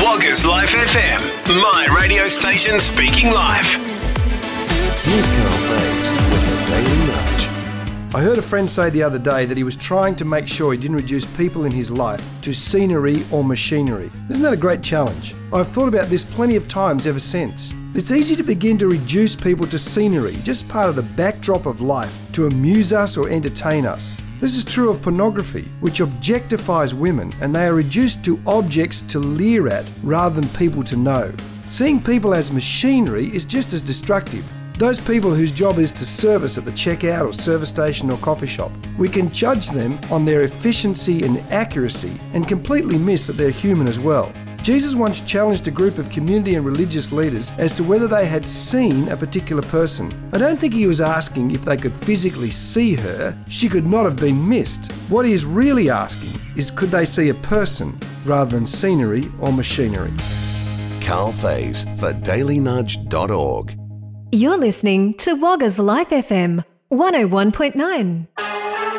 Woggers Life FM, my radio station speaking live. Here's Carl Faze with the Daily Nudge. I heard a friend say the other day that he was trying to make sure he didn't reduce people in his life to scenery or machinery. Isn't that a great challenge? I've thought about this plenty of times ever since. It's easy to begin to reduce people to scenery, just part of the backdrop of life, to amuse us or entertain us. This is true of pornography, which objectifies women, and they are reduced to objects to leer at rather than people to know. Seeing people as machinery is just as destructive. Those people whose job is to service at the checkout or service station or coffee shop, we can judge them on their efficiency and accuracy and completely miss that they're human as well. Jesus once challenged a group of community and religious leaders as to whether they had seen a particular person. I don't think he was asking if they could physically see her. She could not have been missed. What he is really asking is, could they see a person rather than scenery or machinery? Carl Faze for dailynudge.org. You're listening to Woggers Life FM 101.9.